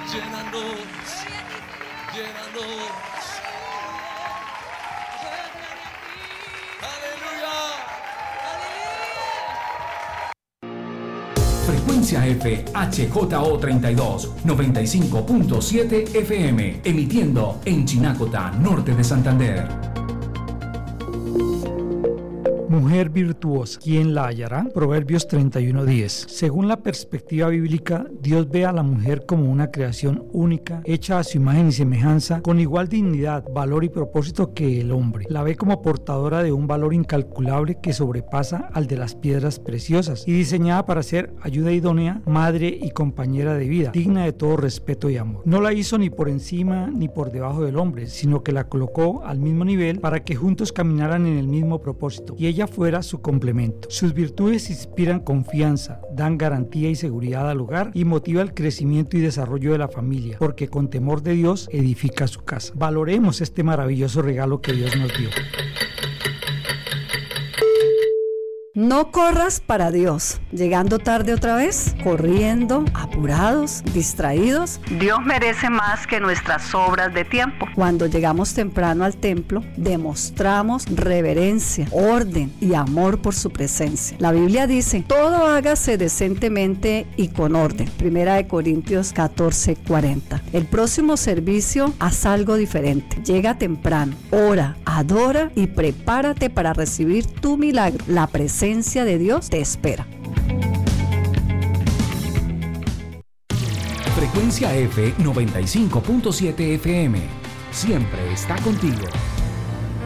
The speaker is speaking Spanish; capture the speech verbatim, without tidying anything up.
Llénanos, llénanos. Frecuencia F H J O treinta y dos, noventa y cinco punto siete F M, emitiendo en Chinacota, norte de Santander. Mujer virtuosa, ¿quién la hallará? Proverbios treinta y uno diez. Según la perspectiva bíblica, Dios ve a la mujer como una creación única, hecha a su imagen y semejanza, con igual dignidad, valor y propósito que el hombre. La ve como portadora de un valor incalculable que sobrepasa al de las piedras preciosas y diseñada para ser ayuda idónea, madre y compañera de vida, digna de todo respeto y amor. No la hizo ni por encima ni por debajo del hombre, sino que la colocó al mismo nivel para que juntos caminaran en el mismo propósito y ella fuera su complemento. Sus virtudes inspiran confianza, dan garantía y seguridad al hogar y motiva el crecimiento y desarrollo de la familia, porque con temor de Dios edifica su casa. Valoremos este maravilloso regalo que Dios nos dio. No corras para Dios, llegando tarde otra vez, corriendo, apurados, distraídos. Dios merece más que nuestras obras de tiempo. Cuando llegamos temprano al templo, demostramos reverencia, orden y amor por su presencia. La Biblia dice, todo hágase decentemente y con orden. Primera de Corintios catorce cuarenta. El próximo servicio, haz algo diferente. Llega temprano, ora, adora y prepárate para recibir tu milagro. La presencia de Dios te espera. Frecuencia F noventa y cinco punto siete F M. Siempre está contigo.